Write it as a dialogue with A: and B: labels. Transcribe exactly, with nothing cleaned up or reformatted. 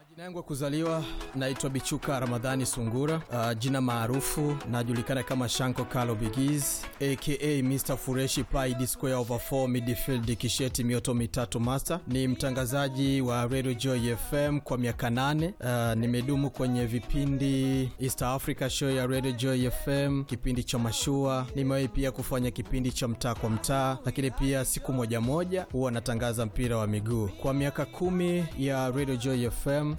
A: Jina yangu kuzaliwa naitwa Bichuka Ramadhani Sungura. Uh, jina maarufu najulikana kama Shanko Carlo Bigiz aka mister Fureshi Pi D Square over four midfield Kisheti mioto mitatu master. Ni mtangazaji wa Radio Joy F M kwa miaka nane. Uh, nimedumu kwenye vipindi East Africa Show ya Radio Joy F M, kipindi cha mashua. Nimewahi pia kufanya kipindi cha mtaa kwa mtaa, lakini pia siku moja moja huwa natangaza mpira wa miguu. Kwa miaka kumi ya Radio Joy F M